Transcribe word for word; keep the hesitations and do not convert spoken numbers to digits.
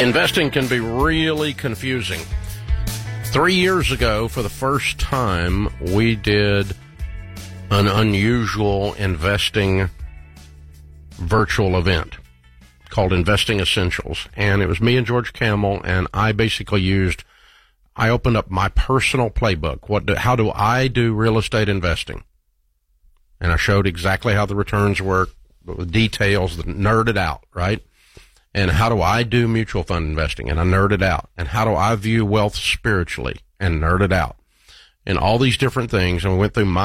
Investing can be really confusing. Three years ago, for the first time, we did an unusual investing virtual event called Investing Essentials. And it was me and George Kamel, and I basically used, I opened up my personal playbook. What do, how do I do real estate investing? And I showed exactly how the returns work, the details, the nerded out, right? And how do I do mutual fund investing? And I nerded out. And how do I view wealth spiritually? And nerded out. And all these different things. And we went through my